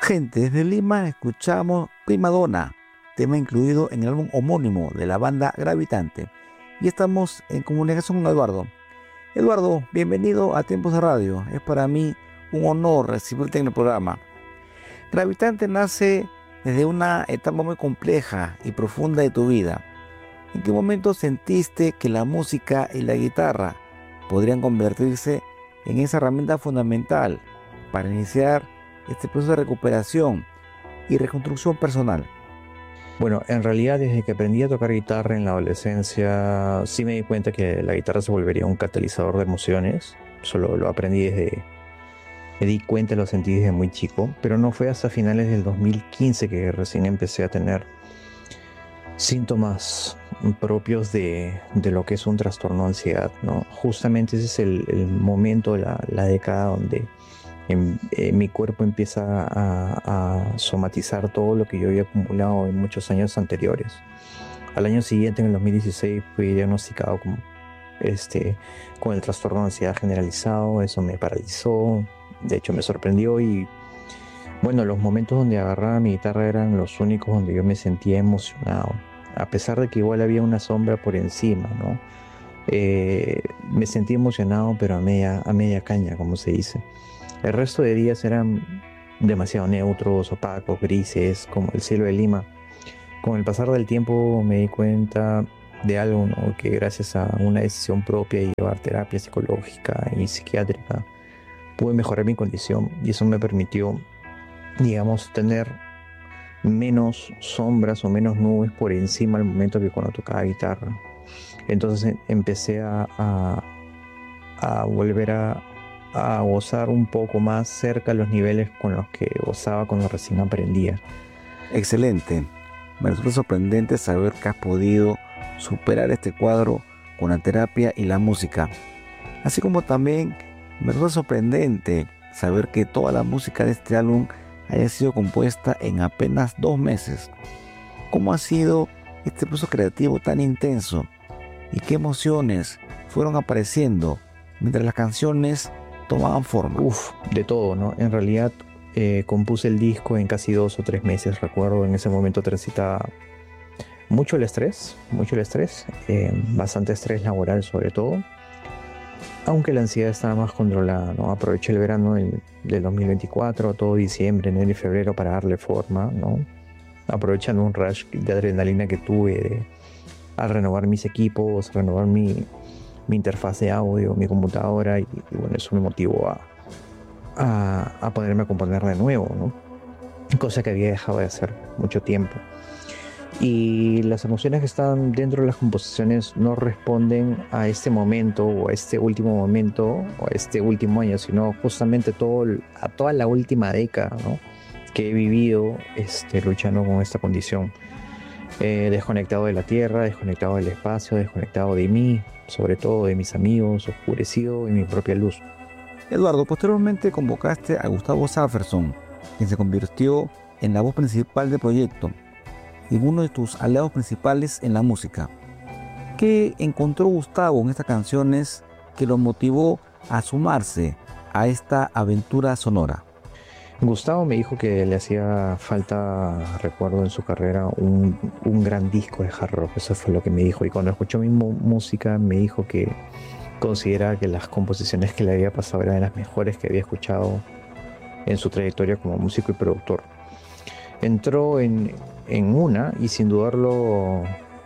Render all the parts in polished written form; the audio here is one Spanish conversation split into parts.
Gente, desde Lima escuchamos Prima Donna, tema incluido en el álbum homónimo de la banda Gravitante. Y estamos en comunicación con Eduardo. Eduardo, bienvenido a Tiempos de Radio. Es para mí un honor recibirte en el programa. Gravitante nace desde una etapa muy compleja y profunda de tu vida. ¿En qué momento sentiste que la música y la guitarra podrían convertirse en esa herramienta fundamental para iniciar este proceso de recuperación y reconstrucción personal? Bueno, en realidad desde que aprendí a tocar guitarra en la adolescencia, sí me di cuenta que la guitarra se volvería un catalizador de emociones. Solo lo aprendí me di cuenta, lo sentí desde muy chico, pero no fue hasta finales del 2015 que recién empecé a tener síntomas propios de lo que es un trastorno de ansiedad, ¿no? Justamente ese es el momento, la década donde mi cuerpo empieza a somatizar todo lo que yo había acumulado en muchos años anteriores. Al año siguiente, en el 2016, fui diagnosticado con el trastorno de ansiedad generalizado. Eso me paralizó, de hecho me sorprendió y bueno, los momentos donde agarraba mi guitarra eran los únicos donde yo me sentía emocionado, a pesar de que igual había una sombra por encima, ¿no? Me sentí emocionado, pero a media caña, como se dice. El resto de días eran demasiado neutros, opacos, grises, como el cielo de Lima. Con el pasar del tiempo me di cuenta de algo, ¿no? Que gracias a una decisión propia y llevar terapia psicológica y psiquiátrica, pude mejorar mi condición y eso me permitió, digamos, tener menos sombras o menos nubes por encima al momento que cuando tocaba guitarra. Entonces empecé a volver a gozar un poco más cerca los niveles con los que gozaba cuando recién aprendía. Excelente. Me resulta sorprendente saber que has podido superar este cuadro con la terapia y la música. Así como también me resulta sorprendente saber que toda la música de este álbum haya sido compuesta en apenas 2 meses. ¿Cómo ha sido este proceso creativo tan intenso? ¿Y qué emociones fueron apareciendo mientras las canciones tomaban forma? De todo, ¿no? En realidad compuse el disco en casi 2 o 3 meses. Recuerdo en ese momento transitaba mucho el estrés, bastante estrés laboral sobre todo, aunque la ansiedad estaba más controlada, ¿no? Aproveché el verano del 2024, todo diciembre, enero y febrero para darle forma, ¿no? Aprovechando un rush de adrenalina que tuve al renovar mis equipos, renovar mi interfaz de audio, mi computadora y bueno, eso me motivó a ponerme a componer de nuevo, ¿no? Cosa que había dejado de hacer mucho tiempo. Y las emociones que están dentro de las composiciones no responden a este momento o a este último momento o a este último año, sino justamente a toda la última década, ¿no? Que he vivido luchando con esta condición. Desconectado de la tierra, desconectado del espacio, desconectado de mí, sobre todo de mis amigos, oscurecido en mi propia luz. Eduardo, posteriormente convocaste a Gustavo Safferson, quien se convirtió en la voz principal del proyecto y uno de tus aliados principales en la música. ¿Qué encontró Gustavo en estas canciones que lo motivó a sumarse a esta aventura sonora? Gustavo me dijo que le hacía falta, recuerdo en su carrera, un gran disco de hard rock. Eso fue lo que me dijo. Y cuando escuchó mi música me dijo que consideraba que las composiciones que le había pasado eran de las mejores que había escuchado en su trayectoria como músico y productor. Entró en una y sin dudarlo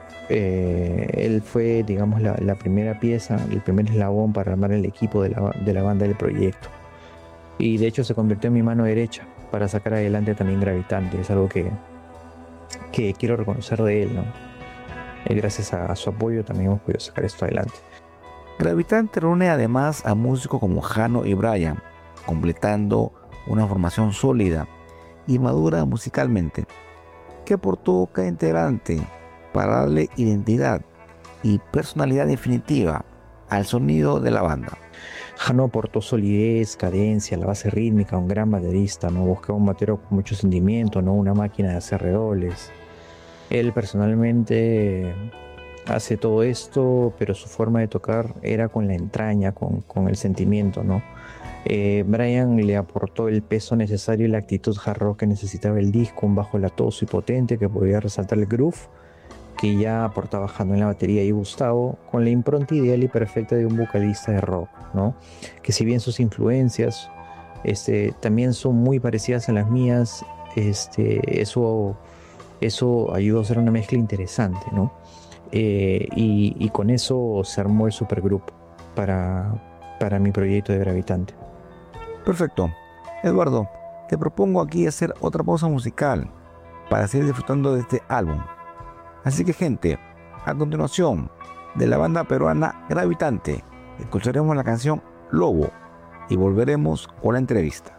él fue, digamos, la primera pieza, el primer eslabón para armar el equipo de la banda del proyecto. Y de hecho se convirtió en mi mano derecha para sacar adelante también Gravitante. Es algo que quiero reconocer de él, ¿no? Gracias a su apoyo también hemos podido sacar esto adelante. Gravitante reúne además a músicos como Jano y Brian, completando una formación sólida y madura musicalmente. ¿Qué aportó cada integrante para darle identidad y personalidad definitiva al sonido de la banda? Jano aportó solidez, cadencia, la base rítmica, un gran baterista, ¿no? Buscaba un batero con mucho sentimiento, no una máquina de hacer redobles. Él personalmente hace todo esto, pero su forma de tocar era con la entraña, con el sentimiento, ¿no? Brian le aportó el peso necesario y la actitud hard rock que necesitaba el disco, un bajo latoso y potente que podía resaltar el groove que ya aportaba Jano en la batería, y Gustavo con la impronta ideal y perfecta de un vocalista de rock, ¿no? Que si bien sus influencias también son muy parecidas a las mías, eso ayudó a hacer una mezcla interesante, ¿no? Y con eso se armó el supergrupo para mi proyecto de Gravitante. Perfecto. Eduardo, te propongo aquí hacer otra pausa musical para seguir disfrutando de este álbum. Así que, gente, a continuación, de la banda peruana Gravitante, escucharemos la canción Lobo y volveremos con la entrevista.